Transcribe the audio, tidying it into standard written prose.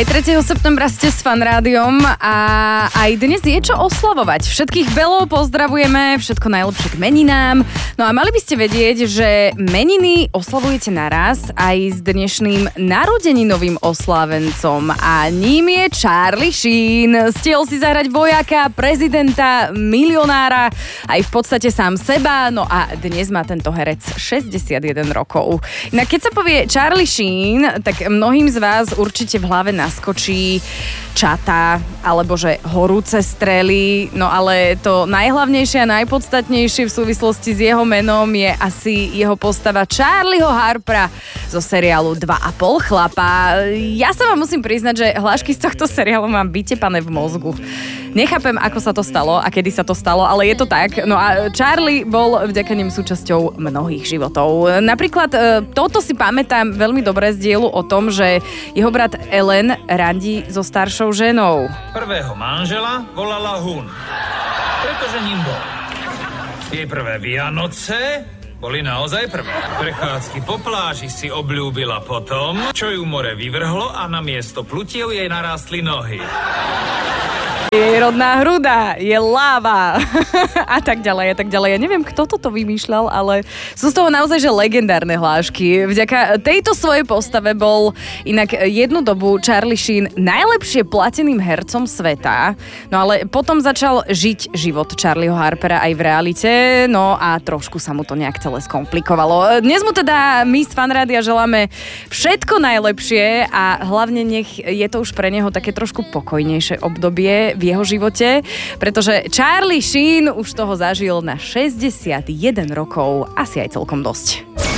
Aj 3. septembra ste s Fan Rádiom a aj dnes je čo oslavovať. Všetkých belov pozdravujeme, všetko najlepšie k meninám. No a mali by ste vedieť, že meniny oslavujete naraz aj s dnešným narodeninovým oslávencom a ním je Charlie Sheen. Stihol si zahrať vojaka, prezidenta, milionára, aj v podstate sám seba. No a dnes má tento herec 61 rokov. Inak keď sa povie Charlie Sheen, tak mnohým z vás určite v hlave naskočí Čata, alebo že Horúce strely, no ale to najhlavnejšie a najpodstatnejšie v súvislosti s jeho menom je asi jeho postava Charlieho Harpera zo seriálu 2,5 chlapa. Ja sa vám musím priznať, že hlášky z tohto seriálu mám vytepané v mozgu. Nechápem, ako sa to stalo a kedy sa to stalo, ale je to tak. No a Charlie bol vďaka ním súčasťou mnohých životov. Napríklad toto si pamätám veľmi dobre z dielu o tom, že jeho brat Ellen randí so staršou ženou. Prvého manžela volala Hun, pretože ním bol. Jej prvé Vianoce boli naozaj prvé. Prechádzky po pláži si obľúbila potom, čo ju more vyvrhlo a na miesto plutiev jej narástli nohy. Je rodná hruda, je láva a tak ďalej, a tak ďalej. Ja neviem, kto toto vymýšľal, ale sú z toho naozaj že legendárne hlášky. Vďaka tejto svojej postave bol inak jednu dobu Charlie Sheen najlepšie plateným hercom sveta, no ale potom začal žiť život Charlieho Harpera aj v realite, no a trošku sa mu to nejak celé skomplikovalo. Dnes mu teda my z Fan Rádia želáme všetko najlepšie a hlavne nech je to už pre neho také trošku pokojnejšie obdobie v jeho živote, pretože Charlie Sheen už toho zažil na 61 rokov asi aj celkom dosť.